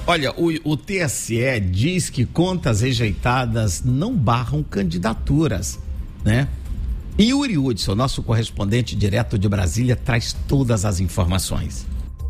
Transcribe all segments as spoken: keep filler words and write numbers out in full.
Olha, o, o T S E diz que contas rejeitadas não barram candidaturas, né? E Yuri Hudson, nosso correspondente direto de Brasília, traz todas as informações.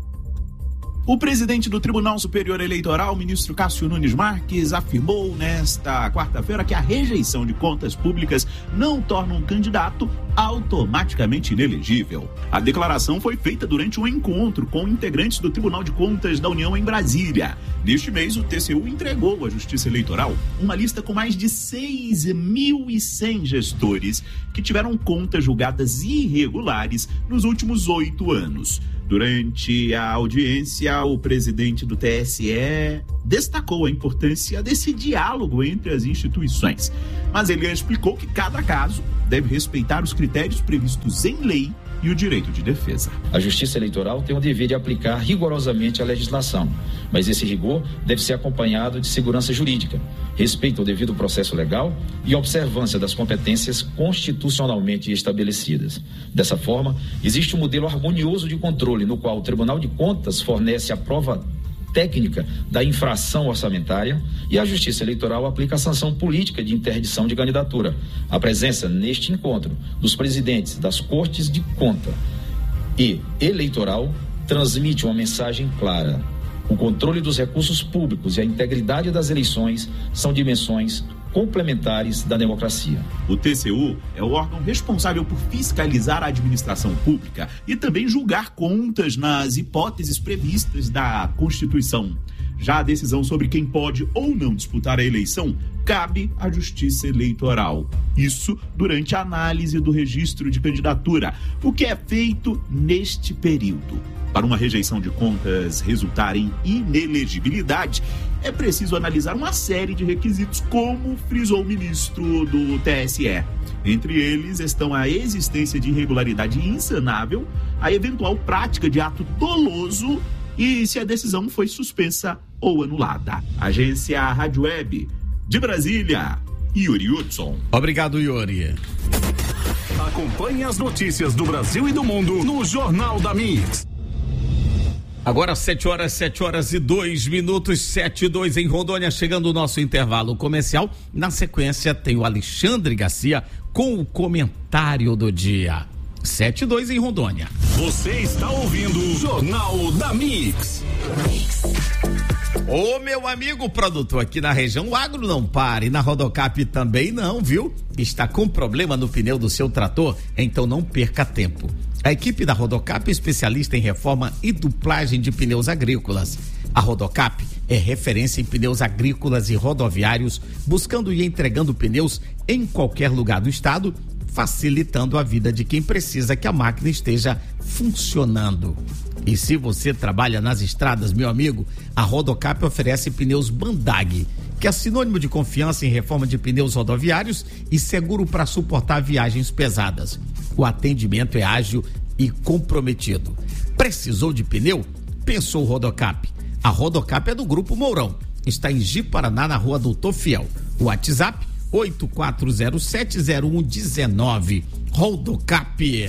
O presidente do Tribunal Superior Eleitoral, ministro Cássio Nunes Marques, afirmou nesta quarta-feira que a rejeição de contas públicas não torna um candidato automaticamente inelegível. A declaração foi feita durante um encontro com integrantes do Tribunal de Contas da União em Brasília. Neste mês, o T C U entregou à Justiça Eleitoral uma lista com mais de seis mil e cem gestores que tiveram contas julgadas irregulares nos últimos oito anos. Durante a audiência, o presidente do T S E destacou a importância desse diálogo entre as instituições. Mas ele explicou que cada caso deve respeitar os critérios previstos em lei e o direito de defesa. A Justiça Eleitoral tem o dever de aplicar rigorosamente a legislação, mas esse rigor deve ser acompanhado de segurança jurídica, respeito ao devido processo legal e observância das competências constitucionalmente estabelecidas. Dessa forma, existe um modelo harmonioso de controle no qual o Tribunal de Contas fornece a prova técnica da infração orçamentária e a Justiça Eleitoral aplica a sanção política de interdição de candidatura. A presença neste encontro dos presidentes das Cortes de Conta e Eleitoral transmite uma mensagem clara. O controle dos recursos públicos e a integridade das eleições são dimensões complementares da democracia. O T C U é o órgão responsável por fiscalizar a administração pública e também julgar contas nas hipóteses previstas da Constituição. Já a decisão sobre quem pode ou não disputar a eleição cabe à Justiça Eleitoral. Isso durante a análise do registro de candidatura, o que é feito neste período. Para uma rejeição de contas resultar em inelegibilidade, é preciso analisar uma série de requisitos, como frisou o ministro do T S E. Entre eles estão a existência de irregularidade insanável, a eventual prática de ato doloso e se a decisão foi suspensa ou anulada. Agência Rádio Web de Brasília, Yuri Hudson. Obrigado, Yuri. Acompanhe as notícias do Brasil e do mundo no Jornal da Mix. Agora sete horas, sete horas e dois minutos, sete e dois em Rondônia, chegando o nosso intervalo comercial. Na sequência tem o Alexandre Garcia com o comentário do dia. sete e dois em Rondônia. Você está ouvindo o Jornal da Mix. Ô, meu amigo produtor, aqui na região o agro não para e na Rodocap também não, viu? Está com problema no pneu do seu trator? Então não perca tempo. A equipe da Rodocap é especialista em reforma e duplagem de pneus agrícolas. A Rodocap é referência em pneus agrícolas e rodoviários, buscando e entregando pneus em qualquer lugar do estado, facilitando a vida de quem precisa que a máquina esteja funcionando. E se você trabalha nas estradas, meu amigo, a Rodocap oferece pneus Bandag, que é sinônimo de confiança em reforma de pneus rodoviários e seguro para suportar viagens pesadas. O atendimento é ágil e comprometido. Precisou de pneu? Pensou Rodocap. A Rodocap é do Grupo Mourão. Está em Ji-Paraná, na Rua Doutor Fiel. O WhatsApp oito quatro zero sete zero um um nove. Rodocap.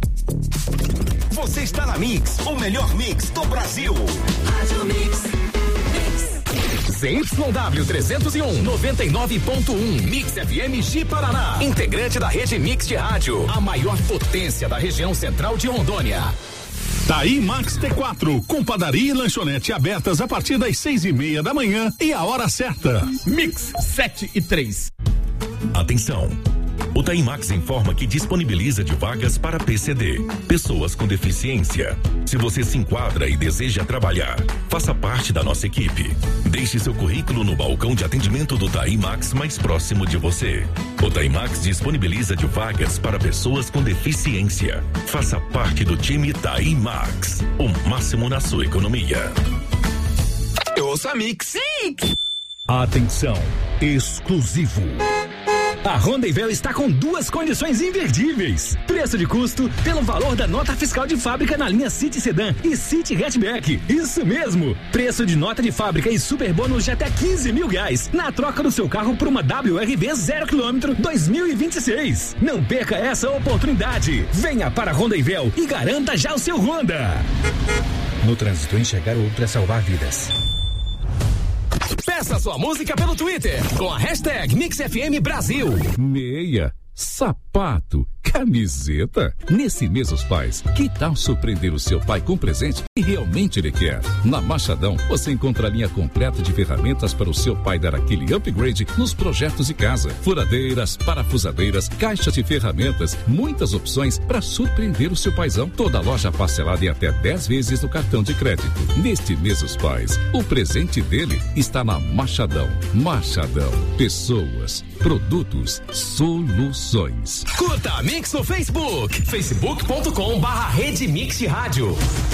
Você está na Mix, o melhor mix do Brasil. Rádio Mix. Z Y W trezentos e um, noventa e nove ponto um, Mix F M Ji-Paraná. Integrante da rede Mix de rádio, a maior potência da região central de Rondônia. Taí Max T quatro, com padaria e lanchonete abertas a partir das seis e meia da manhã e a hora certa. Mix sete e três. Atenção! O Taimax informa que disponibiliza de vagas para P C D, pessoas com deficiência. Se você se enquadra e deseja trabalhar, faça parte da nossa equipe. Deixe seu currículo no balcão de atendimento do Taimax mais próximo de você. O Taimax disponibiliza de vagas para pessoas com deficiência. Faça parte do time Taimax, o máximo na sua economia. Eu ouço a Mix. Mix. Atenção, exclusivo. A Rondonvel está com duas condições imperdíveis. Preço de custo pelo valor da nota fiscal de fábrica na linha City Sedan e City Hatchback. Isso mesmo. Preço de nota de fábrica e super bônus de até quinze mil reais na troca do seu carro por uma W R V zero quilômetro dois mil e vinte e seis. Não perca essa oportunidade. Venha para a Rondonvel e garanta já o seu Honda. No trânsito, enxergar o outro é salvar vidas. Peça sua música pelo Twitter com a hashtag Mix F M Brasil. Meia, sapato, camiseta. Nesse mês dos pais, que tal surpreender o seu pai com presente que realmente ele quer? Na Machadão, você encontra a linha completa de ferramentas para o seu pai dar aquele upgrade nos projetos de casa. Furadeiras, parafusadeiras, caixas de ferramentas, muitas opções para surpreender o seu paizão. Toda loja parcelada em até dez vezes no cartão de crédito. Neste mês dos pais, o presente dele está na Machadão. Machadão, pessoas, produtos, soluções. Curta a Mix no Facebook, facebook ponto com barra Rede Mix de Rádio.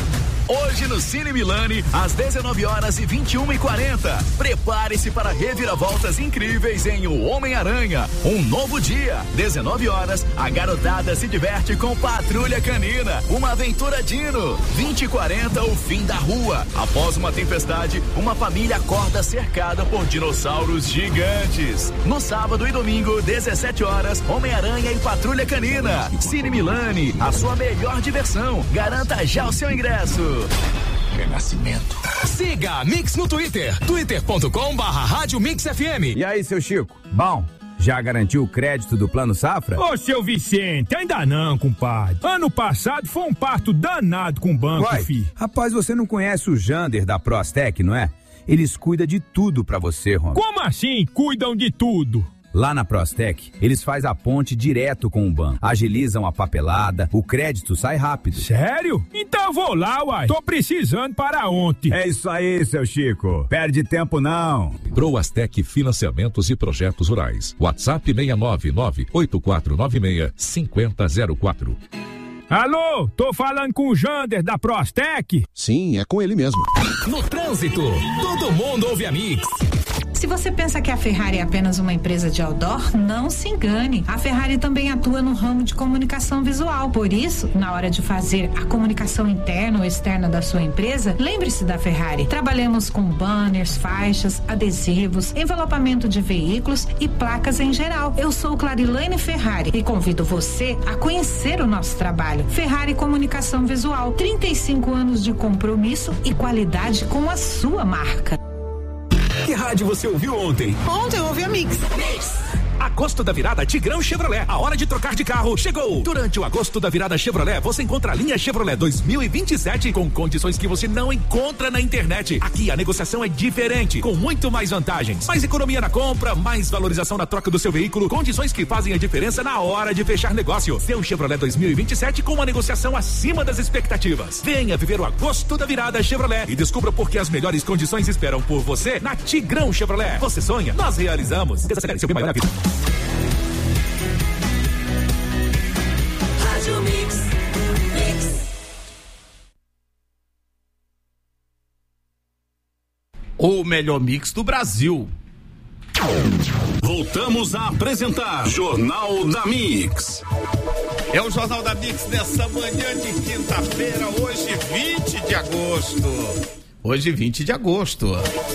Hoje no Cine Milani, às dezenove horas e vinte e uma e quarenta. Prepare-se para reviravoltas incríveis em O Homem-Aranha. Um novo dia. dezenove horas, a garotada se diverte com Patrulha Canina. Uma aventura Dino. vinte e quarenta, o fim da rua. Após uma tempestade, uma família acorda cercada por dinossauros gigantes. No sábado e domingo, dezessete horas, Homem-Aranha e Patrulha Canina. Cine Milani, a sua melhor diversão. Garanta já o seu ingresso. Renascimento. Siga a Mix no Twitter, twitter ponto com barra Rádio Mix F M. E aí, seu Chico? Bom, já garantiu o crédito do Plano Safra? Ô, seu Vicente, ainda não, compadre. Ano passado foi um parto danado com o banco, Uai, fi. Rapaz, você não conhece o Jander da Prostec, não é? Eles cuidam de tudo pra você, Rom. Como assim cuidam de tudo? Lá na Prostec, eles fazem a ponte direto com o banco, agilizam a papelada, o crédito sai rápido. Sério? Então eu vou lá, uai. Tô precisando para ontem. É isso aí, seu Chico. Perde tempo não. Proastec Financiamentos e Projetos Rurais. WhatsApp seis nove nove oito quatro nove seis cinco zero zero quatro. Alô, tô falando com o Jander da Prostec? Sim, é com ele mesmo. No trânsito, todo mundo ouve a Mix. Se você pensa que a Ferrari é apenas uma empresa de outdoor, não se engane. A Ferrari também atua no ramo de comunicação visual. Por isso, na hora de fazer a comunicação interna ou externa da sua empresa, lembre-se da Ferrari. Trabalhamos com banners, faixas, adesivos, envelopamento de veículos e placas em geral. Eu sou Clarilane Ferrari e convido você a conhecer o nosso trabalho. Ferrari Comunicação Visual, trinta e cinco anos de compromisso e qualidade com a sua marca. Que rádio você ouviu ontem? Ontem eu ouvi a Mix. Mix. Agosto da virada Tigrão Chevrolet. A hora de trocar de carro chegou. Durante o agosto da virada Chevrolet, você encontra a linha Chevrolet dois mil e vinte e sete com condições que você não encontra na internet. Aqui a negociação é diferente, com muito mais vantagens. Mais economia na compra, mais valorização na troca do seu veículo, condições que fazem a diferença na hora de fechar negócio. Seu Chevrolet dois mil e vinte e sete com uma negociação acima das expectativas. Venha viver o agosto da virada Chevrolet e descubra por que as melhores condições esperam por você na Tigrão Chevrolet. Você sonha, nós realizamos. Desacelere seu bem maior na vida. Mix, Mix. O melhor mix do Brasil. Voltamos a apresentar Jornal da Mix. É o Jornal da Mix nessa manhã de quinta-feira, hoje vinte de agosto. Hoje vinte de agosto.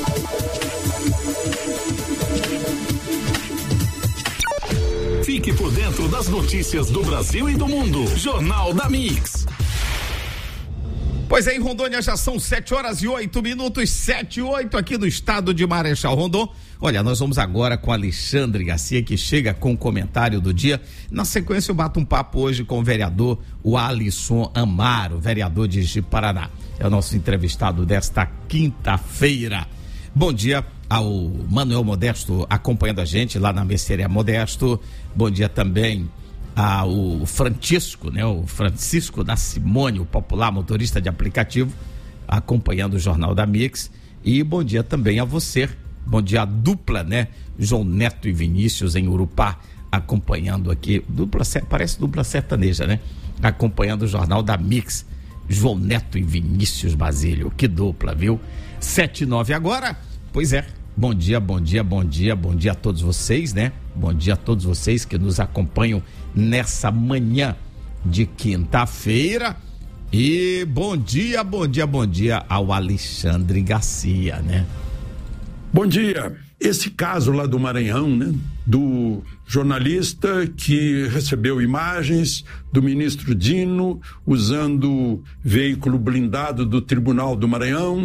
Fique por dentro das notícias do Brasil e do mundo. Jornal da Mix. Pois é, em Rondônia já são sete horas e oito minutos, sete e oito aqui no estado de Marechal Rondon. Olha, nós vamos agora com Alexandre Garcia, que chega com o comentário do dia. Na sequência, eu bato um papo hoje com o vereador, o Alisson Amaro, vereador de Ji-Paraná. É o nosso entrevistado desta quinta-feira. Bom dia ao Manuel Modesto acompanhando a gente lá na Mercearia Modesto. Bom dia também ao Francisco, né? O Francisco da Simone, o popular motorista de aplicativo, acompanhando o Jornal da Mix. E bom dia também a você. Bom dia à dupla, né? João Neto e Vinícius em Urupá, acompanhando aqui. Dupla, parece dupla sertaneja, né? Acompanhando o Jornal da Mix. João Neto e Vinícius Basílio. Que dupla, viu? Sete e nove agora. Pois é. Bom dia, bom dia, bom dia, bom dia a todos vocês, né? Bom dia a todos vocês que nos acompanham nessa manhã de quinta-feira. E bom dia, bom dia, bom dia ao Alexandre Garcia, né? Bom dia. Esse caso lá do Maranhão, né? Do jornalista que recebeu imagens do ministro Dino usando veículo blindado do Tribunal do Maranhão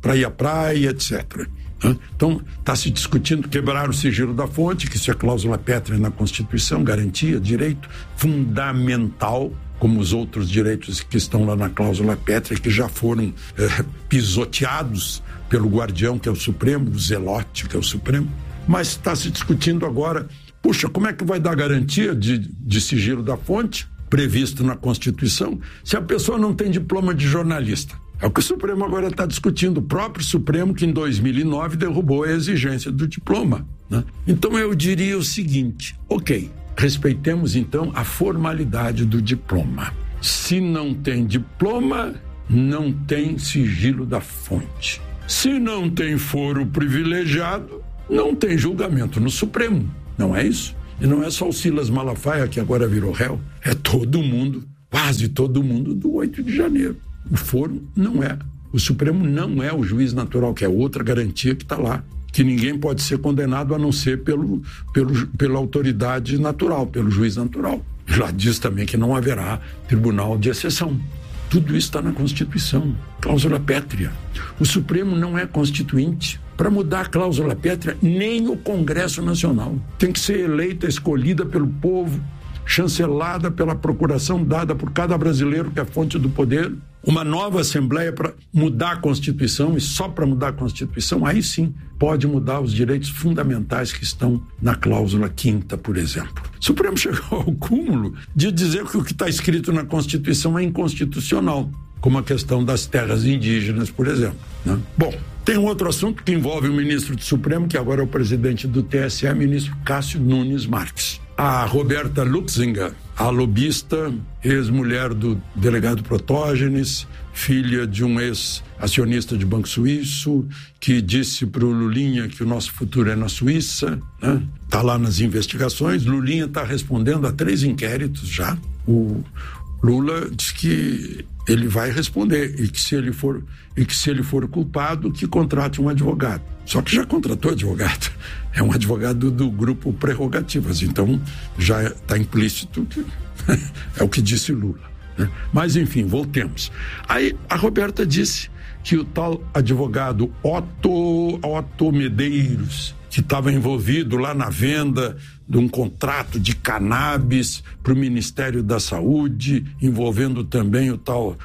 para ir à praia, etcétera. Então, está se discutindo quebrar o sigilo da fonte, que isso é cláusula pétrea na Constituição, garantia, direito fundamental, como os outros direitos que estão lá na cláusula pétrea, que já foram eh, pisoteados pelo guardião, que é o Supremo, o zelote, que é o Supremo. Mas está se discutindo agora, puxa, como é que vai dar garantia de, de sigilo da fonte, previsto na Constituição, se a pessoa não tem diploma de jornalista? É o que o Supremo agora está discutindo, o próprio Supremo que em dois mil e nove derrubou a exigência do diploma, né? Então eu diria o seguinte, ok, respeitemos então a formalidade do diploma. Se não tem diploma, não tem sigilo da fonte. Se não tem foro privilegiado, não tem julgamento no Supremo, não é isso? E não é só o Silas Malafaia que agora virou réu, é todo mundo, quase todo mundo do oito de janeiro. O foro não é, o Supremo não é o juiz natural, que é outra garantia que está lá, que ninguém pode ser condenado a não ser pelo, pelo, pela autoridade natural, pelo juiz natural. Lá diz também que não haverá tribunal de exceção. Tudo isso está na Constituição, cláusula pétrea. O Supremo não é constituinte. Para mudar a cláusula pétrea, nem o Congresso Nacional. Tem que ser eleita, escolhida pelo povo, chancelada pela procuração dada por cada brasileiro, que é a fonte do poder. Uma nova Assembleia para mudar a Constituição, e só para mudar a Constituição, aí sim pode mudar os direitos fundamentais que estão na cláusula quinta, por exemplo. O Supremo chegou ao cúmulo de dizer que o que está escrito na Constituição é inconstitucional, como a questão das terras indígenas, por exemplo, né? Bom, tem um outro assunto que envolve o ministro do Supremo, que agora é o presidente do T S E, ministro Cássio Nunes Marques. A Roberta Luxinger, a lobista, ex-mulher do delegado Protógenes, filha de um ex-acionista de Banco Suíço, que disse para o Lulinha que o nosso futuro é na Suíça, né? Está lá nas investigações. Lulinha está respondendo a três inquéritos já. O Lula diz que ele vai responder e que se ele for, e que se ele for culpado, que contrate um advogado. Só que já contratou advogado. É um advogado do grupo Prerrogativas, então já está implícito que é o que disse Lula, né? Mas enfim, voltemos. Aí a Roberta disse que o tal advogado Otto, Otto Medeiros, que estava envolvido lá na venda de um contrato de cannabis para o Ministério da Saúde, envolvendo também o tal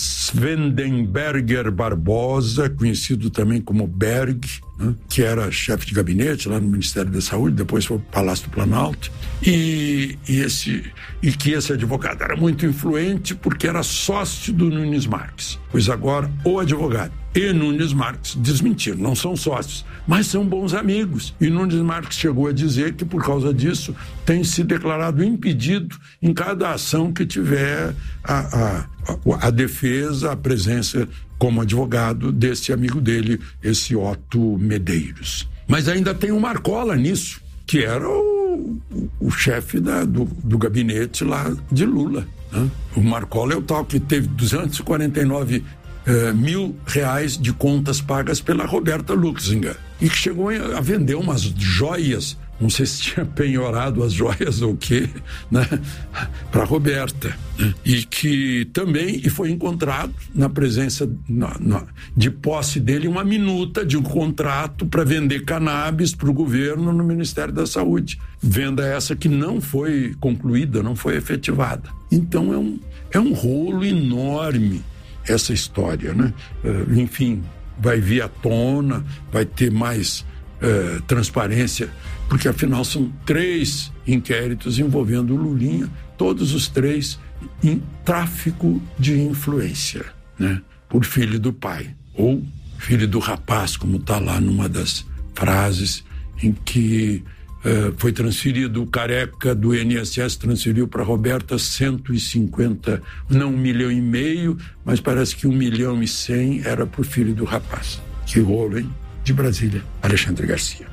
Swendenberger Barbosa, conhecido também como Berg, né, que era chefe de gabinete lá no Ministério da Saúde, depois foi para o Palácio do Planalto, e, e, esse, e que esse advogado era muito influente porque era sócio do Nunes Marques. Pois agora o advogado e Nunes Marques desmentiram, não são sócios, mas são bons amigos. E Nunes Marques chegou a dizer que por causa disso tem se declarado impedido em cada ação que tiver a, a, a, a defesa, a presença como advogado desse amigo dele, esse Otto Medeiros. Mas ainda tem o Marcola nisso, que era o, o, o chefe da, do, do gabinete lá de Lula, né? O Marcola é o tal que teve duzentos e quarenta e nove Uh, mil reais de contas pagas pela Roberta Luxinger e que chegou a vender umas joias, não sei se tinha penhorado as joias ou o quê, né, para Roberta, né? E que também e foi encontrado na presença na, na, de posse dele uma minuta de um contrato para vender cannabis para o governo no Ministério da Saúde, venda essa que não foi concluída, não foi efetivada. Então é um, é um rolo enorme essa história, né? Uh, enfim, vai vir à tona, vai ter mais uh, transparência, porque afinal são três inquéritos envolvendo o Lulinha, todos os três em tráfico de influência, né? Por filho do pai, ou filho do rapaz, como está lá numa das frases em que Uh, foi transferido, o Careca do I N S S transferiu para Roberta cento e cinquenta, não um milhão e meio, mas parece que um milhão e cem era para o filho do rapaz. Que rolo, hein? De Brasília, Alexandre Garcia.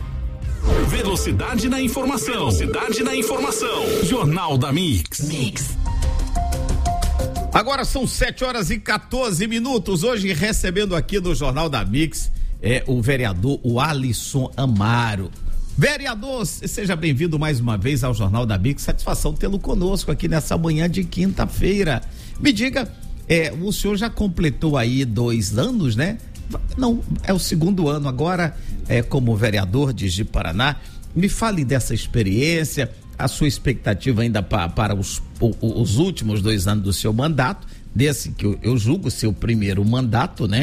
Velocidade na informação. Velocidade na informação. Jornal da Mix. Mix. Agora são sete horas e quatorze minutos. Hoje recebendo aqui no Jornal da Mix é o vereador o Alisson Amaro. Vereador, seja bem-vindo mais uma vez ao Jornal da Mix. Satisfação tê-lo conosco aqui nessa manhã de quinta-feira. Me diga, é, o senhor já completou aí dois anos, né? não, é o segundo ano agora é, como vereador de Ji-Paraná. Me fale dessa experiência, a sua expectativa ainda para, para os, os últimos dois anos do seu mandato, desse que eu, eu julgo ser o primeiro mandato, né?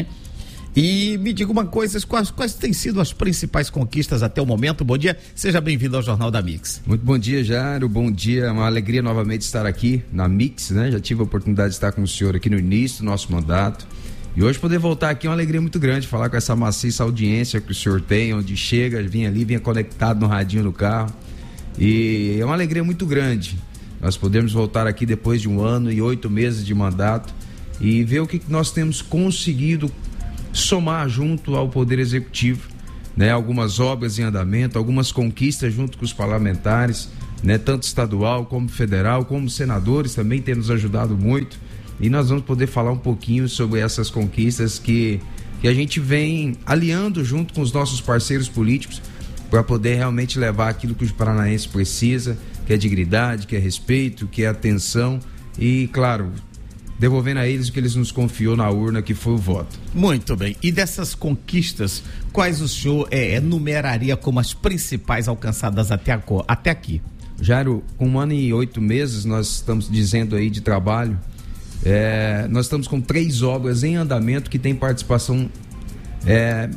E me diga uma coisa, quais, quais têm sido as principais conquistas até o momento? Bom dia, seja bem-vindo ao Jornal da Mix. Muito bom dia, Jairo, bom dia, é uma alegria novamente estar aqui na Mix, né? Já tive a oportunidade de estar com o senhor aqui no início do nosso mandato. E hoje poder voltar aqui é uma alegria muito grande, falar com essa maciça audiência que o senhor tem, onde chega, vinha ali, vinha conectado no radinho do carro. E é uma alegria muito grande nós podemos voltar aqui depois de um ano e oito meses de mandato e ver o que nós temos conseguido somar junto ao Poder Executivo, né? Algumas obras em andamento, algumas conquistas junto com os parlamentares, né? Tanto estadual como federal, como senadores também têm nos ajudado muito. E nós vamos poder falar um pouquinho sobre essas conquistas que, que a gente vem aliando junto com os nossos parceiros políticos para poder realmente levar aquilo que o paranaense precisa, que é dignidade, que é respeito, que é atenção e, claro, devolvendo a eles o que eles nos confiou na urna, que foi o voto. Muito bem. E dessas conquistas, quais o senhor é, enumeraria como as principais alcançadas até, a, até aqui? Jairo, com um ano e oito meses, nós estamos dizendo aí de trabalho. É, nós estamos com três obras em andamento que tem participação é,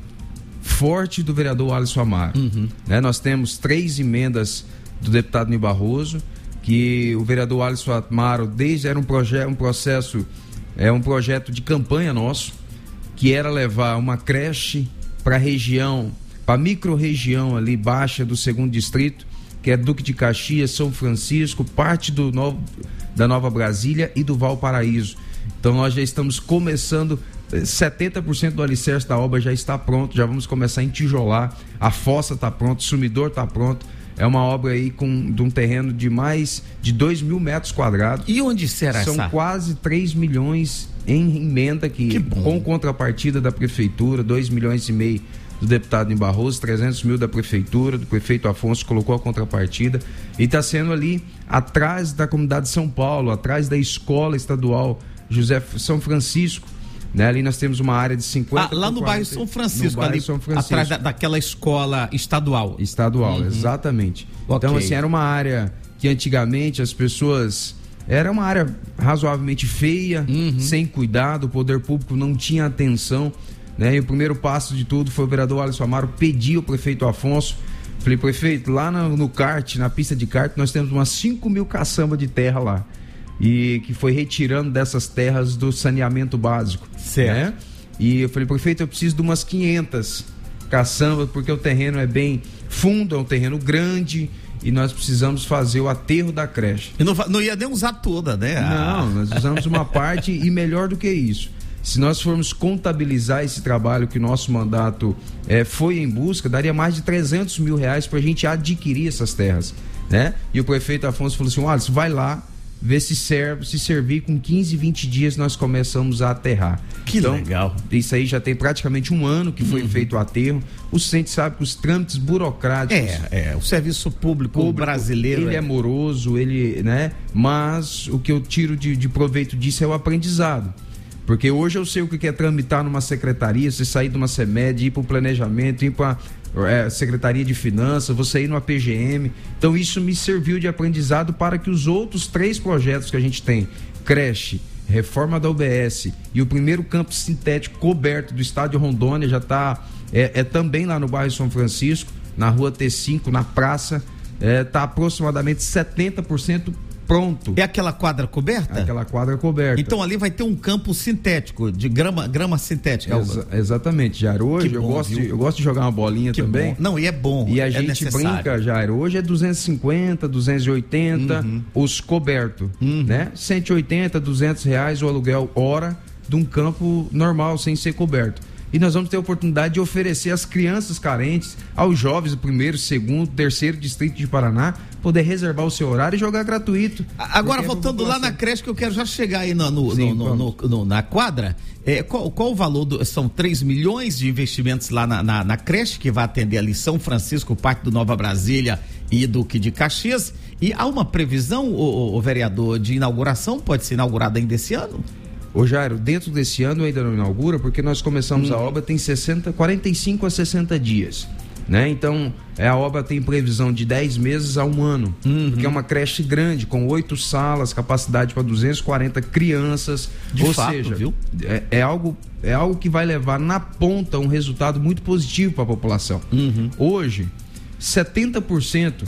forte do vereador Alisson Amaro. Uhum. Né, nós temos três emendas do deputado Nil Barroso, que o vereador Alisson Amaro, desde era um projeto, um processo, é um projeto de campanha nosso, que era levar uma creche para a região, para a micro-região ali baixa do segundo distrito, que é Duque de Caxias, São Francisco, parte do novo, da Nova Brasília e do Valparaíso. Então nós já estamos começando, setenta por cento do alicerce da obra já está pronto, já vamos começar a entijolar, a fossa está pronta, o sumidor está pronto. É uma obra aí com de um terreno de mais de dois mil metros quadrados. E onde será São essa? São quase três milhões em emenda que, que com contrapartida da prefeitura, dois milhões e meio do deputado Nil Barroso, trezentos mil da prefeitura, do prefeito Afonso colocou a contrapartida e está sendo ali atrás da comunidade de São Paulo, atrás da escola estadual José São Francisco. Né? Ali nós temos uma área de cinquenta... Ah, lá no bairro São Francisco, bairro ali São Francisco. Atrás da, daquela escola estadual. Estadual, uhum. Exatamente. Okay. Então, assim, era uma área que antigamente as pessoas... Era uma área razoavelmente feia, uhum. sem cuidado, o poder público não tinha atenção, né? E o primeiro passo de tudo foi o vereador Alisson Amaro pedir ao prefeito Afonso. Falei, prefeito, lá no, no kart, na pista de kart, nós temos umas cinco mil caçambas de terra lá. E que foi retirando dessas terras do saneamento básico. Certo. Né? E eu falei, prefeito, eu preciso de umas quinhentas caçambas, porque o terreno é bem fundo, é um terreno grande e nós precisamos fazer o aterro da creche. E não, não ia nem usar toda, né? Não, nós usamos uma parte e melhor do que isso. Se nós formos contabilizar esse trabalho que o nosso mandato é, foi em busca, daria mais de trezentos mil reais para a gente adquirir essas terras. Né? E o prefeito Afonso falou assim, olha, vai lá, ver se serve, se servir com quinze, vinte dias nós começamos a aterrar. Que então, legal. Isso aí já tem praticamente um ano que foi uhum. feito o aterro. O Centro sabe que os trâmites burocráticos... É, é, o serviço público, público brasileiro... Ele é... é moroso, ele, né? Mas o que eu tiro de, de proveito disso é o aprendizado. Porque hoje eu sei o que é tramitar numa secretaria, você sair de uma CEMED, ir para o planejamento, ir para é, Secretaria de Finanças, você ir no A P G M. Então isso me serviu de aprendizado para que os outros três projetos que a gente tem, creche, reforma da U B S e o primeiro campo sintético coberto do estado de Rondônia, já está é, é também lá no bairro São Francisco, na rua T cinco, na praça, está é, aproximadamente setenta por cento pronto. É aquela quadra coberta? Aquela quadra coberta. Então ali vai ter um campo sintético, de grama, grama sintética. Exa- exatamente, Jair. Hoje eu, bom, gosto de, eu gosto de jogar uma bolinha que também. Bom. Não, e é bom. E a é gente necessário. brinca, Jair. Hoje é duzentos e cinquenta, duzentos e oitenta uhum. os cobertos, uhum. né? cento e oitenta, duzentos reais o aluguel hora de um campo normal, sem ser coberto. E nós vamos ter a oportunidade de oferecer às crianças carentes, aos jovens do primeiro, segundo, terceiro distrito de Paraná, poder reservar o seu horário e jogar gratuito. Agora, voltando lá na creche, que eu quero já chegar aí no, no, Sim, no, no, no, na quadra, é, qual, qual o valor? Do, são três milhões de investimentos lá na, na, na creche, que vai atender ali São Francisco, parte do Nova Brasília e Duque de Caxias. E há uma previsão, o, o vereador, de inauguração? Pode ser inaugurada ainda esse ano? Ô Jairo, dentro desse ano ainda não inaugura, porque nós começamos hum. a obra tem sessenta, quarenta e cinco a sessenta dias. Né? Então, a obra tem previsão de dez meses a um ano, uhum. porque é uma creche grande, com oito salas, capacidade para duzentas e quarenta crianças. De Ou fato, seja, viu? É, é, algo, é algo que vai levar na ponta um resultado muito positivo para a população. Uhum. Hoje, setenta por cento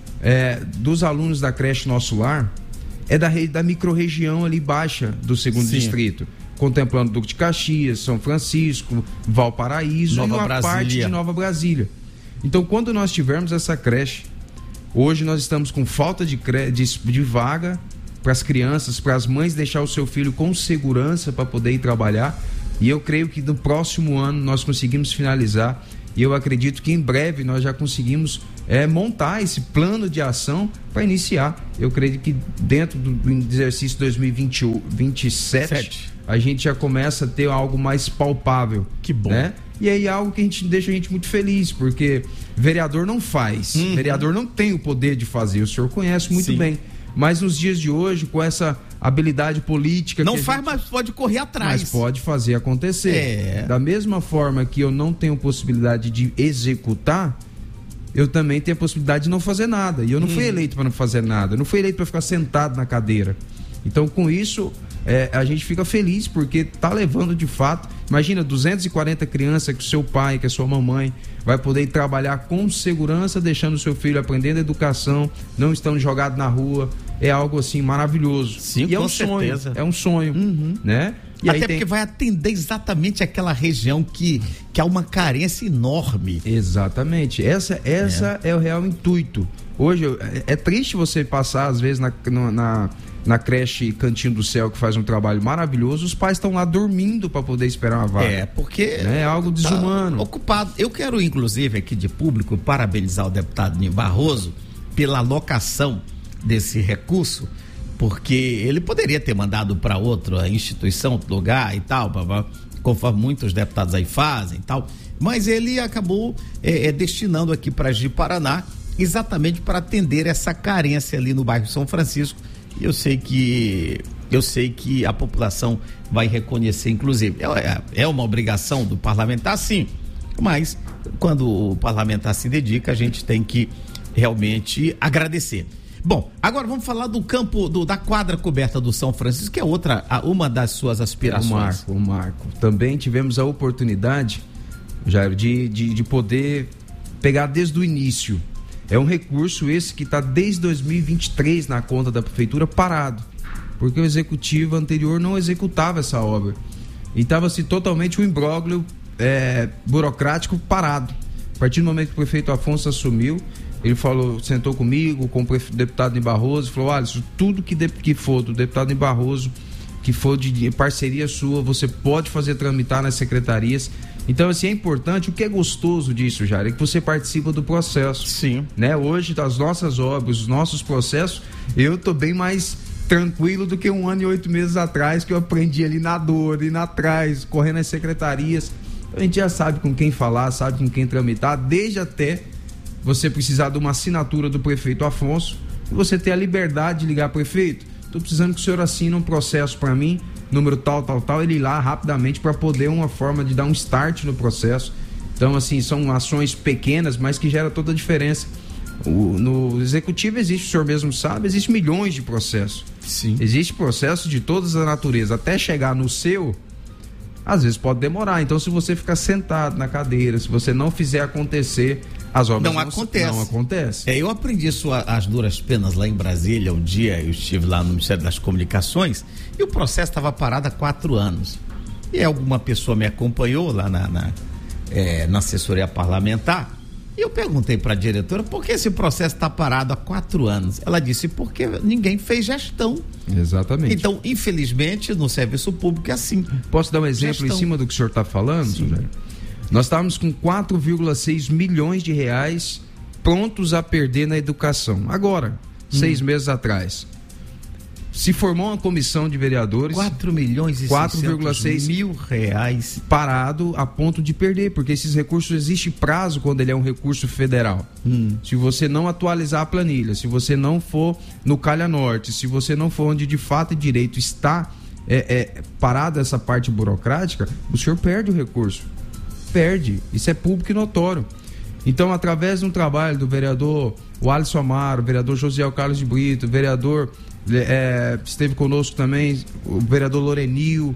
é, dos alunos da creche Nosso Lar é da, da microrregião ali baixa do segundo Sim. distrito, contemplando Duque de Caxias, São Francisco, Valparaíso Nova e uma Brasília. parte de Nova Brasília. Então, quando nós tivermos essa creche, hoje nós estamos com falta de, cre... de, de vaga para as crianças, para as mães deixar o seu filho com segurança para poder ir trabalhar, e eu creio que no próximo ano nós conseguimos finalizar, e eu acredito que em breve nós já conseguimos é, montar esse plano de ação para iniciar. Eu creio que dentro do, do exercício dois mil e vinte, vinte e sete Sete. A gente já começa a ter algo mais palpável. Que bom. Né? E aí algo que a gente deixa a gente muito feliz, porque vereador não faz, uhum. vereador não tem o poder de fazer, o senhor conhece muito Sim. bem. Mas nos dias de hoje, com essa habilidade política... Não que faz, gente... mas pode correr atrás. Mas pode fazer acontecer. É. Da mesma forma que eu não tenho possibilidade de executar, eu também tenho a possibilidade de não fazer nada. E eu não hum. fui eleito para não fazer nada, eu não fui eleito para ficar sentado na cadeira. Então, com isso, é, a gente fica feliz, porque tá levando de fato... Imagina, duzentas e quarenta crianças que o seu pai, que a sua mamãe vai poder ir trabalhar com segurança, deixando o seu filho aprendendo educação, não estando jogado na rua. É algo assim maravilhoso. Sim, e é com um certeza. sonho, é um sonho, uhum. né? E Até aí porque tem... vai atender exatamente aquela região que, que há uma carência enorme. Exatamente. Essa, essa é. é o real intuito. Hoje, é, é triste você passar, às vezes, na, na, na creche Cantinho do Céu, que faz um trabalho maravilhoso, os pais estão lá dormindo para poder esperar uma vaga. É, porque... Né? É algo desumano. Tá ocupado. Eu quero, inclusive, aqui de público, parabenizar o deputado Ney Barroso pela alocação desse recurso, porque ele poderia ter mandado para outra instituição, outro lugar e tal, conforme muitos deputados aí fazem e tal, mas ele acabou é, é, destinando aqui para Ji-Paraná, exatamente para atender essa carência ali no bairro São Francisco. E eu sei que eu sei que a população vai reconhecer, inclusive. É, é uma obrigação do parlamentar, sim, mas quando o parlamentar se dedica, a gente tem que realmente agradecer. Bom, agora vamos falar do campo, do, da quadra coberta do São Francisco, que é outra, uma das suas aspirações. O Marco, o Marco. Também tivemos a oportunidade, Jair, de, de, de poder pegar desde o início. É um recurso esse que está desde dois mil e vinte e três na conta da prefeitura parado, porque o executivo anterior não executava essa obra. E estava-se totalmente um imbróglio é, burocrático parado. A partir do momento que o prefeito Afonso assumiu, ele falou, sentou comigo, com o prefeito, deputado Ney Barroso, falou: olha, isso tudo que, de, que for do deputado Ney Barroso, que for de, de parceria sua, você pode fazer tramitar nas secretarias. Então, assim, é importante. O que é gostoso disso, Jair, é que você participa do processo. Sim. Né? Hoje, das nossas obras, os nossos processos, eu tô bem mais tranquilo do que um ano e oito meses atrás, que eu aprendi ali na dor, indo atrás, correndo nas secretarias. A gente já sabe com quem falar, sabe com quem tramitar, desde até você precisar de uma assinatura do prefeito Afonso, e você ter a liberdade de ligar: prefeito, estou precisando que o senhor assine um processo para mim, número tal, tal, tal, ele ir lá rapidamente para poder uma forma de dar um start no processo. Então, assim, são ações pequenas, mas que geram toda a diferença. O, no executivo existe, o senhor mesmo sabe, existe milhões de processos. Sim. Existe processo de todas as naturezas. Até chegar no seu, às vezes pode demorar. Então, se você ficar sentado na cadeira, se você não fizer acontecer, as obras não, não acontece. Não acontece. É, eu aprendi isso às duras penas lá em Brasília. Um dia eu estive lá no Ministério das Comunicações e o processo estava parado há quatro anos. E alguma pessoa me acompanhou lá na, na, é, na assessoria parlamentar. E eu perguntei para a diretora por que esse processo está parado há quatro anos. Ela disse: porque ninguém fez gestão. Exatamente. Então, infelizmente, no serviço público é assim. Posso dar um exemplo gestão. Em cima do que o senhor está falando, senhor? Nós estávamos com quatro vírgula seis milhões de reais prontos a perder na educação. Agora, hum. seis meses atrás. Se formou uma comissão de vereadores. quatro milhões e quatro vírgula seis mil reais. Parado a ponto de perder, porque esses recursos, existe prazo quando ele é um recurso federal. Hum. Se você não atualizar a planilha, se você não for no Calha Norte, se você não for onde de fato e direito está é, é, parada essa parte burocrática, o senhor perde o recurso. Perde. Isso é público e notório. Então, através de um trabalho do vereador o Alisson Amaro, o vereador Josiel Carlos de Brito, o vereador é, esteve conosco também, o vereador Lorenil,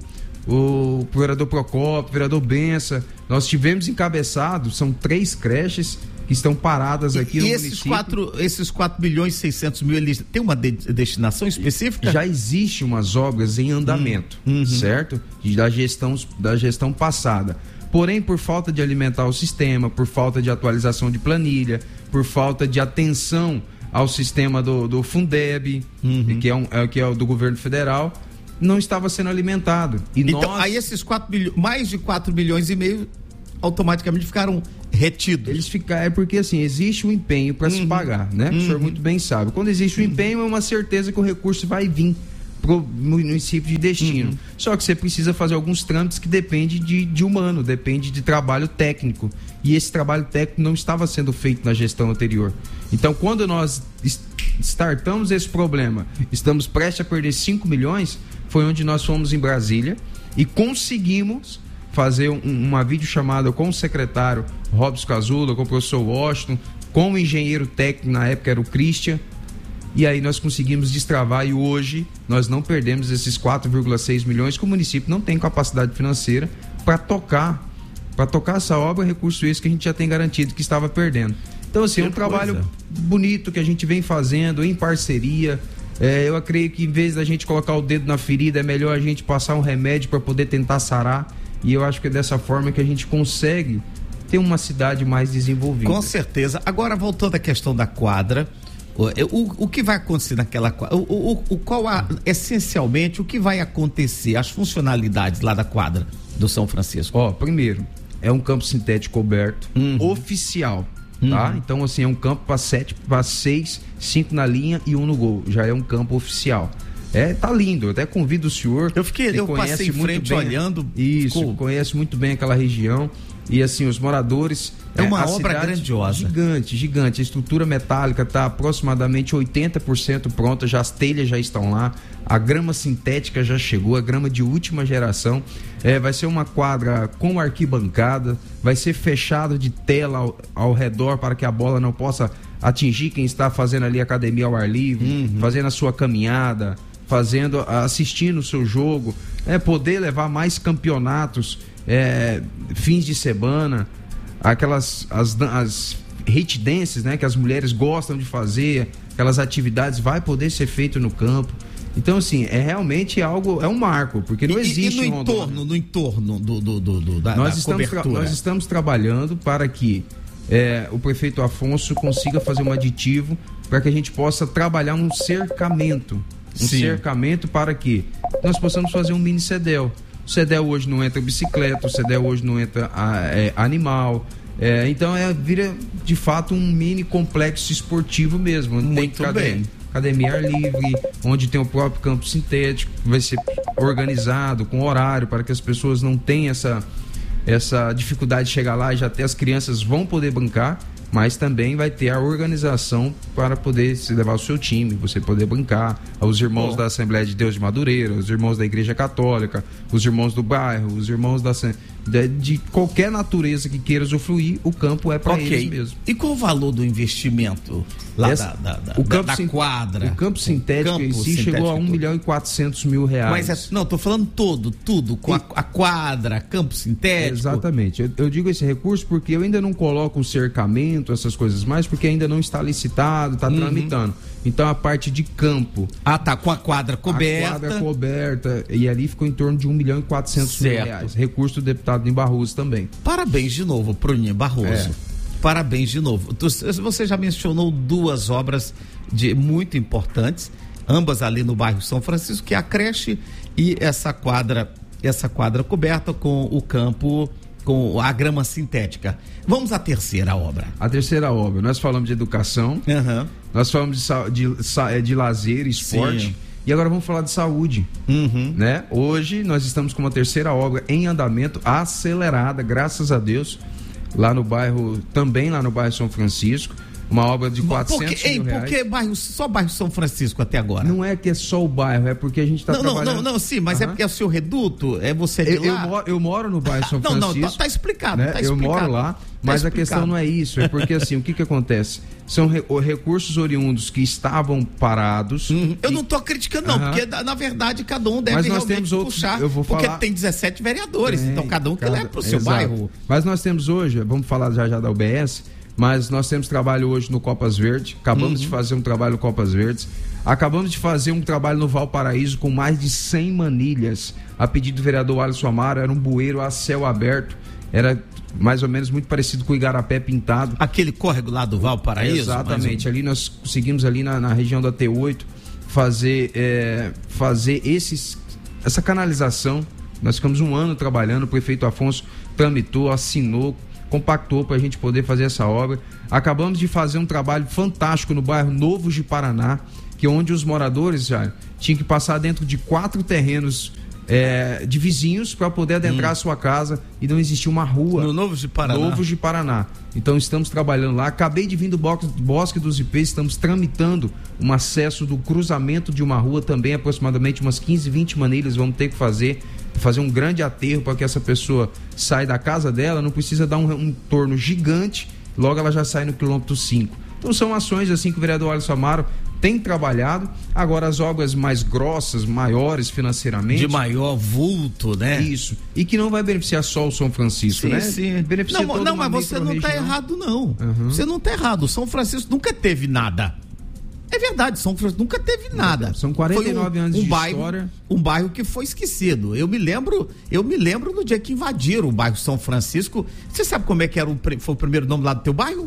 o vereador Procópio, o vereador Bença. Nós tivemos encabeçados, são três creches que estão paradas aqui e, no e esses município. quatro, esses quatro bilhões e seiscentos mil, eles têm uma de, destinação específica? Já existe umas obras em andamento, hum, uhum. certo? Da gestão, da gestão passada. Porém, por falta de alimentar o sistema, por falta de atualização de planilha, por falta de atenção ao sistema do, do Fundeb, uhum. que, é um, é, que é o do governo federal, não estava sendo alimentado. E então, nós... aí esses quatro bilhões, mais de quatro bilhões e meio automaticamente ficaram retidos. Eles ficam, é porque assim, existe um empenho para uhum. se pagar, né? Uhum. O senhor muito bem sabe. Quando existe um empenho, é uma certeza que o recurso vai vir pro município de destino. Uhum. Só que você precisa fazer alguns trâmites que depende de, de humano, depende de trabalho técnico. E esse trabalho técnico não estava sendo feito na gestão anterior. Então, quando nós startamos esse problema, estamos prestes a perder cinco milhões, foi onde nós fomos em Brasília e conseguimos fazer um, uma videochamada com o secretário Robson Cazula, com o professor Washington, com o engenheiro técnico, na época era o Christian, e aí nós conseguimos destravar e hoje nós não perdemos esses quatro vírgula seis milhões que o município não tem capacidade financeira para tocar, para tocar essa obra, recurso esse que a gente já tem garantido que estava perdendo. Então assim, é um trabalho bonito que a gente vem fazendo em parceria. É, eu creio que em vez da gente colocar o dedo na ferida, é melhor a gente passar um remédio para poder tentar sarar, e eu acho que é dessa forma que a gente consegue ter uma cidade mais desenvolvida. Com certeza. Agora, voltando à questão da quadra, O, o, o que vai acontecer naquela quadra? O, o, o, qual a, essencialmente, o que vai acontecer? As funcionalidades lá da quadra do São Francisco? Ó, primeiro, é um campo sintético coberto, uhum. oficial, tá? Uhum. Então, assim, é um campo para sete, para seis, cinco na linha e um no gol. Já é um campo oficial. É, tá lindo. Eu até convido o senhor. Eu fiquei, eu passei em frente bem, olhando. Isso, ficou... conhece muito bem aquela região. E assim, os moradores... É uma é, obra grandiosa. Gigante, gigante. A estrutura metálica está aproximadamente oitenta por cento pronta, já as telhas já estão lá, a grama sintética já chegou, a grama de última geração. É, vai ser uma quadra com arquibancada, vai ser fechado de tela ao, ao redor para que a bola não possa atingir quem está fazendo ali academia ao ar livre, uhum. fazendo a sua caminhada, fazendo, assistindo o seu jogo, é, poder levar mais campeonatos, é, fins de semana, aquelas as, as hit dances, né, que as mulheres gostam de fazer, aquelas atividades vai poder ser feito no campo. Então, assim, é realmente algo, é um marco, porque não e, existe e no entorno, no entorno do, do, do, do da, nós da estamos cobertura. Tra- nós estamos trabalhando para que é, o prefeito Afonso consiga fazer um aditivo para que a gente possa trabalhar um cercamento, um Sim. cercamento para que nós possamos fazer um mini cedel. O cedel hoje não entra bicicleta, o cedel hoje não entra a, é, animal. É, então é, vira de fato um mini complexo esportivo mesmo. Muito tem bem. Academia ar livre, onde tem o próprio campo sintético, vai ser organizado com horário para que as pessoas não tenham essa, essa dificuldade de chegar lá e já até as crianças vão poder brincar, mas também vai ter a organização para poder se levar o seu time, você poder brincar, os irmãos Bom. da Assembleia de Deus de Madureira, os irmãos da Igreja Católica, os irmãos do bairro, os irmãos da de, de qualquer natureza que queira usufruir, o campo é para okay. eles mesmo. E qual o valor do investimento lá Essa, da, da, o campo da, da quadra? O campo sintético em si chegou a um milhão e quatrocentos mil reais. Mas é, não, tô falando todo, tudo, com a, a quadra, campo sintético. Exatamente. Eu, eu digo esse recurso porque eu ainda não coloco o cercamento, essas coisas mais, porque ainda não está licitado, está uhum. tramitando. Então a parte de campo. Ah, tá, com a quadra coberta. A quadra coberta. E ali ficou em torno de um milhão e quatrocentos mil reais. Recurso do deputado Ninho Barroso também. Parabéns de novo pro Ninho Barroso. É. Parabéns de novo. Você já mencionou duas obras de, muito importantes, ambas ali no bairro São Francisco, que é a creche e essa quadra, essa quadra coberta com o campo, com a grama sintética. Vamos à terceira obra. A terceira obra, nós falamos de educação, uhum. nós falamos de, de, de lazer, esporte. Sim. E agora vamos falar de saúde, uhum. né? Hoje nós estamos com uma terceira obra em andamento, acelerada, graças a Deus, lá no bairro, também lá no bairro São Francisco. uma obra de quatrocentos porque, mil ei, reais. Por que bairro, só bairro São Francisco até agora? Não é que é só o bairro, é porque a gente está trabalhando... Não, não, não, sim, mas uhum. é porque é o seu reduto, é você de eu, lá? Eu moro, eu moro no bairro São não, Francisco. Não, tá, tá explicado, né? tá Eu explicado. moro lá, mas tá a questão não é isso, é porque assim, o que que acontece? São re, recursos oriundos que estavam parados. Uhum. Eu e... não tô criticando não, uhum. porque na verdade cada um deve mas nós realmente temos outros, puxar, eu vou porque falar... tem dezessete vereadores, tem, então cada um que cada... leva pro seu Exato. bairro. Mas nós temos hoje, vamos falar já já da U B S, mas nós temos trabalho hoje no Copas Verde, acabamos uhum. de fazer um trabalho no Copas Verdes, acabamos de fazer um trabalho no Valparaíso com mais de cem manilhas, a pedido do vereador Alisson Amaro, era um bueiro a céu aberto, era mais ou menos muito parecido com o Igarapé pintado. Aquele córrego lá do Valparaíso? Exatamente, um... ali nós conseguimos ali na, na região da T oito fazer, é, fazer esses, essa canalização, nós ficamos um ano trabalhando, o prefeito Afonso tramitou, assinou, compactou para a gente poder fazer essa obra. Acabamos de fazer um trabalho fantástico no bairro Novo de Paraná, que é onde os moradores já tinham que passar dentro de quatro terrenos é, de vizinhos para poder adentrar hum. a sua casa e não existia uma rua. No Novo de Paraná. Novo de Paraná. Então estamos trabalhando lá. Acabei de vir do Bosque dos Ipês, estamos tramitando um acesso do cruzamento de uma rua também, aproximadamente umas quinze, vinte manilhas vamos ter que fazer, fazer um grande aterro para que essa pessoa saia da casa dela, não precisa dar um, um torno gigante, logo ela já sai no quilômetro cinco. Então são ações assim que o vereador Alisson Amaro tem trabalhado. Agora as obras mais grossas, maiores financeiramente, de maior vulto, né? Isso. E que não vai beneficiar só o São Francisco, sim, né? Sim. Beneficia não, toda não uma mas você não está errado, não. Uhum. Você não está errado. O São Francisco nunca teve nada. É verdade, São Francisco nunca teve nada. São quarenta e nove um, anos um de bairro, história. Um bairro que foi esquecido. Eu me lembro, eu me lembro no dia que invadiram o bairro São Francisco. Você sabe como é que era o, foi o primeiro nome lá do teu bairro?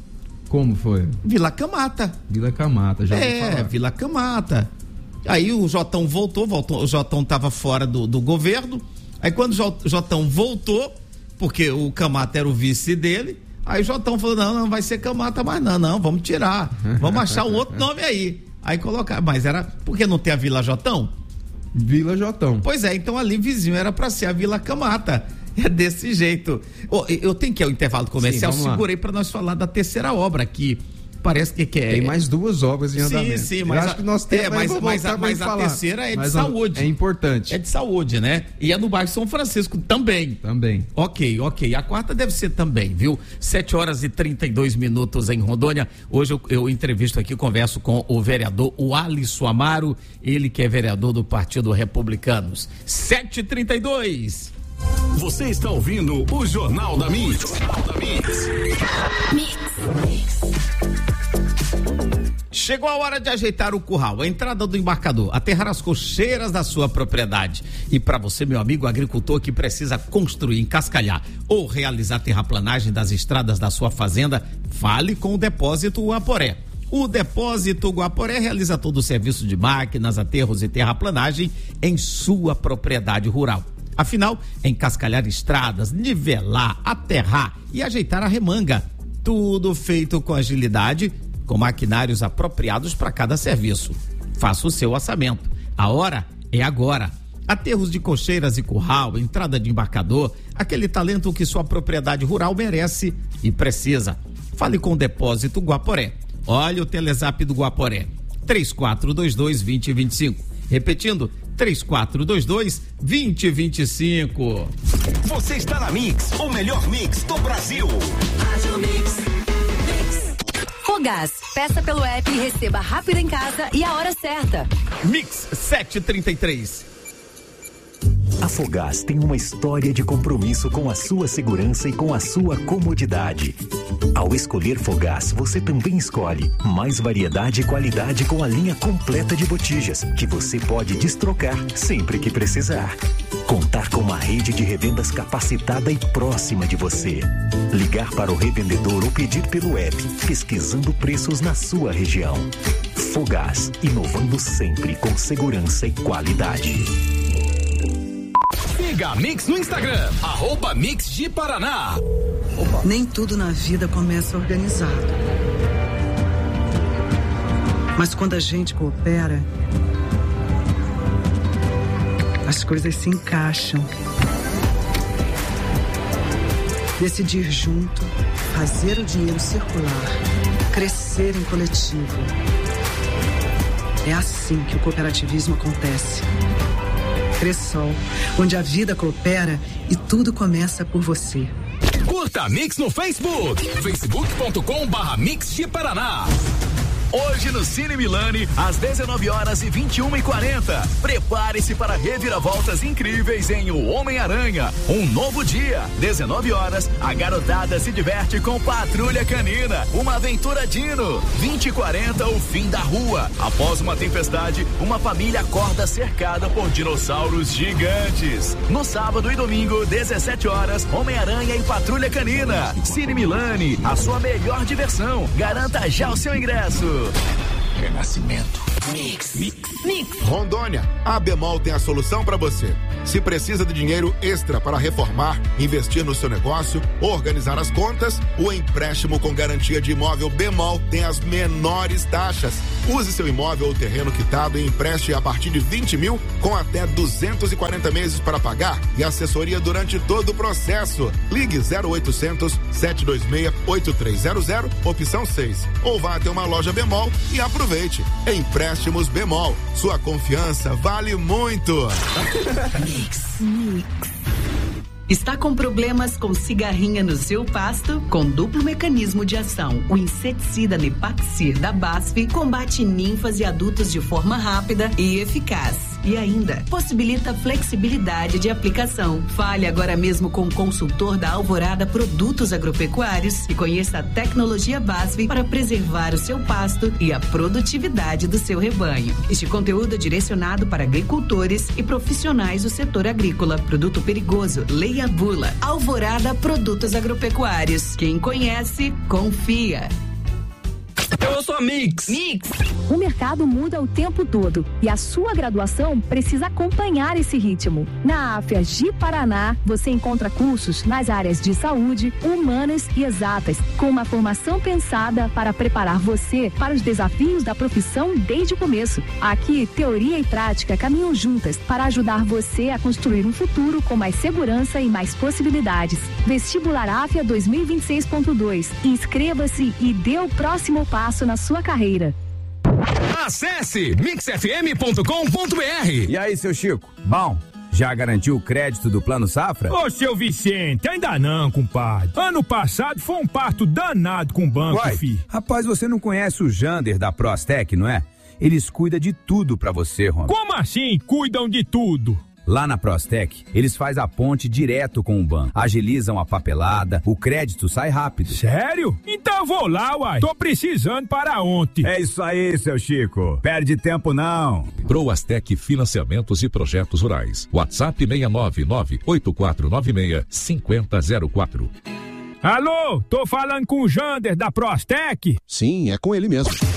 Como foi? Vila Camata. Vila Camata, já É, falar. Vila Camata. Aí o Jotão voltou, voltou o Jotão estava fora do, do governo. Aí quando o Jotão voltou, porque o Camata era o vice dele, aí o Jotão falou, não, não vai ser Camata mais não, não, vamos tirar, vamos achar um outro nome aí. Aí colocar, mas era, porque não tem a Vila Jotão? Vila Jotão. Pois é, então ali vizinho era para ser a Vila Camata. É desse jeito. Oh, eu tenho que ir ao intervalo comercial, sim, segurei para nós falar da terceira obra aqui. Parece que, que é. Tem mais duas obras em andamento. Sim, sim, mas eu acho que nós temos, é, mas, mas, a, mas a terceira é de mas saúde. É importante. É de saúde, né? E é no bairro São Francisco também. Também. Ok, ok. A quarta deve ser também, viu? sete horas e trinta e dois minutos em Rondônia. Hoje eu, eu entrevisto aqui, converso com o vereador o Alisson Amaro, ele que é vereador do Partido Republicanos. sete e trinta e dois. Você está ouvindo o Jornal da Mix. Jornal da Mix. Mix. Chegou a hora de ajeitar o curral, a entrada do embarcador, aterrar as cocheiras da sua propriedade. E para você, meu amigo agricultor que precisa construir, encascalhar ou realizar terraplanagem das estradas da sua fazenda, fale com o Depósito Guaporé. O Depósito Guaporé realiza todo o serviço de máquinas, aterros e terraplanagem em sua propriedade rural. Afinal, encascalhar estradas, nivelar, aterrar e ajeitar a remanga. Tudo feito com agilidade, com maquinários apropriados para cada serviço. Faça o seu orçamento. A hora é agora. Aterros de cocheiras e curral, entrada de embarcador, aquele talento que sua propriedade rural merece e precisa. Fale com o Depósito Guaporé. Olha o Telezap do Guaporé. três quatro dois dois, dois zero dois cinco. Repetindo, três quatro dois dois, dois zero dois cinco. Você está na Mix, o melhor mix do Brasil. Fogás, peça pelo app e receba rápido em casa e a hora certa. Mix sete e trinta e três. A Fogás tem uma história de compromisso com a sua segurança e com a sua comodidade. Ao escolher Fogás, você também escolhe mais variedade e qualidade com a linha completa de botijas, que você pode destrocar sempre que precisar. Contar com uma rede de revendas capacitada e próxima de você. Ligar para o revendedor ou pedir pelo app, pesquisando preços na sua região. Fogás, inovando sempre com segurança e qualidade. Siga a Mix no Instagram, arroba Mix de Paraná. Nem tudo na vida começa organizado. Mas quando a gente coopera, as coisas se encaixam. Decidir junto, fazer o dinheiro circular. crescer em coletivo. É assim que o cooperativismo acontece. Cressol, onde a vida coopera e tudo começa por você. Curta a Mix no Facebook, facebook ponto com barra Mix de Paraná. Hoje no Cine Milani, às dezenove horas e vinte e uma e quarenta. Prepare-se para reviravoltas incríveis em O Homem-Aranha. Um novo dia. dezenove horas, a garotada se diverte com Patrulha Canina. Uma aventura dino. vinte e quarenta, o fim da rua. Após uma tempestade, uma família acorda cercada por dinossauros gigantes. No sábado e domingo, dezessete horas, Homem-Aranha e Patrulha Canina. Cine Milani, a sua melhor diversão. Garanta já o seu ingresso. Renascimento. Mix. Mix. Mix. Rondônia, a Bemol tem a solução para você. Se precisa de dinheiro extra para reformar, investir no seu negócio, organizar as contas, o empréstimo com garantia de imóvel Bemol tem as menores taxas. Use seu imóvel ou terreno quitado e empreste a partir de vinte mil com até duzentos e quarenta meses para pagar e assessoria durante todo o processo. Ligue zero oitocentos, sete dois seis, oito três zero zero, opção seis. Ou vá até uma loja Bemol e aproveite. Empréstimos Bemol. Sua confiança vale muito. Mix. Mix. Está com problemas com cigarrinha no seu pasto? Com duplo mecanismo de ação, o inseticida Nepaxir da BASF combate ninfas e adultos de forma rápida e eficaz. E ainda, possibilita flexibilidade de aplicação. Fale agora mesmo com o consultor da Alvorada Produtos Agropecuários e conheça a tecnologia BASF para preservar o seu pasto e a produtividade do seu rebanho. Este conteúdo é direcionado para agricultores e profissionais do setor agrícola. Produto perigoso, leia a bula. Alvorada Produtos Agropecuários. Quem conhece, confia. Eu sou a Mix. Mix. O mercado muda o tempo todo e a sua graduação precisa acompanhar esse ritmo. Na AFIA-Gi Paraná, você encontra cursos nas áreas de saúde, humanas e exatas, com uma formação pensada para preparar você para os desafios da profissão desde o começo. Aqui, teoria e prática caminham juntas para ajudar você a construir um futuro com mais segurança e mais possibilidades. Vestibular AFIA dois mil e vinte e seis ponto dois. Inscreva-se e dê o próximo passo na sua carreira. Acesse mix f m ponto com ponto b r. E aí, seu Chico? Bom, já garantiu o crédito do Plano Safra? Ô, seu Vicente, ainda não, compadre. Ano passado foi um parto danado com o banco, Uai, fi. Rapaz, você não conhece o Jander da Prostec, não é? Eles cuidam de tudo pra você, Ron. Como assim cuidam de tudo? Lá na Prostec, eles fazem a ponte direto com o banco, agilizam a papelada, o crédito sai rápido. Sério? Então eu vou lá, uai. Tô precisando para ontem. É isso aí, seu Chico. Perde tempo não. Proastec Financiamentos e Projetos Rurais. WhatsApp seis nove nove, oito quatro nove seis, cinco zero zero quatro. Alô, tô falando com o Jander da Prostec? Sim, é com ele mesmo.